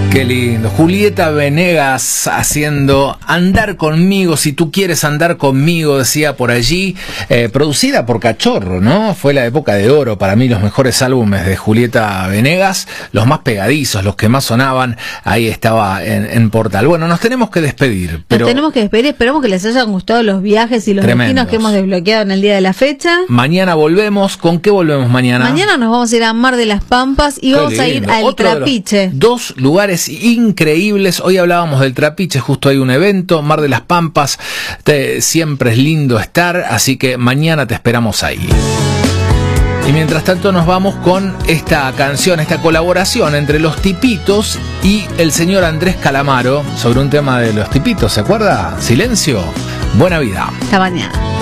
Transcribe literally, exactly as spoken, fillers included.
Qué lindo. Julieta Venegas haciendo Andar Conmigo, si tú quieres andar conmigo, decía por allí, eh, producida por Cachorro, ¿no? Fue la época de oro, para mí los mejores álbumes de Julieta Venegas, los más pegadizos, los que más sonaban, ahí estaba en, en Portal. Bueno, nos tenemos que despedir. Pero nos tenemos que despedir, esperamos que les hayan gustado los viajes y los tremendos destinos que hemos desbloqueado en el día de la fecha. Mañana volvemos, ¿con qué volvemos mañana? Mañana nos vamos a ir a Mar de las Pampas y Qué vamos lindo. a ir al Otro de los Trapiche. Dos lugares increíbles. Hoy hablábamos del Trapiche, justo hay un evento, Mar de las Pampas, te, siempre es lindo estar, así que mañana te esperamos ahí. Y mientras tanto nos vamos con esta canción, esta colaboración entre Los Tipitos y el señor Andrés Calamaro sobre un tema de Los Tipitos, ¿se acuerda? Silencio, buena vida. Hasta mañana.